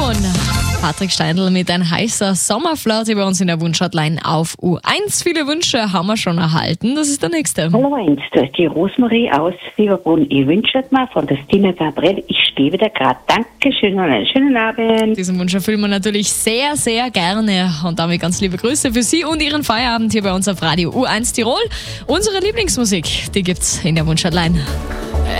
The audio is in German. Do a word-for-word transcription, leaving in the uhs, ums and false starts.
tun. Patrick Steindl mit ein heißer Sommerflirty bei uns in der Wunschhotline auf U eins. Viele Wünsche haben wir schon erhalten. Das ist der nächste. Hallo eins, da ist die Rosmarie aus Fieberbrunn. Ich wünsche mir von der Stine Gabriel, ich stehe wieder gerade. Dankeschön und einen schönen Abend. Diesen Wunsch erfüllen wir natürlich sehr, sehr gerne. Und damit ganz liebe Grüße für Sie und Ihren Feierabend hier bei uns auf Radio U eins Tirol. Unsere Lieblingsmusik, die gibt's in der Wunschhotline.